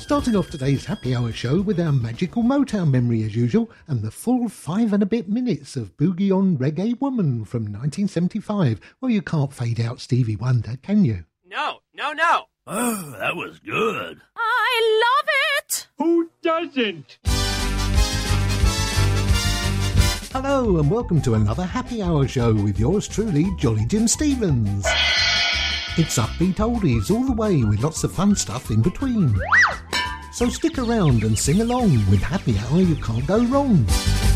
Starting off today's Happy Hour show with our magical Motown memory as usual, and the full 5 and a bit minutes of Boogie on Reggae Woman from 1975. Well, you can't fade out Stevie Wonder, can you? No. Oh, that was good. I love it! Who doesn't? Hello and welcome to another Happy Hour show with yours truly, Jolly Jim Stevens. It's upbeat oldies all the way with lots of fun stuff in between. So stick around and sing along with Happy Hour, you can't go wrong.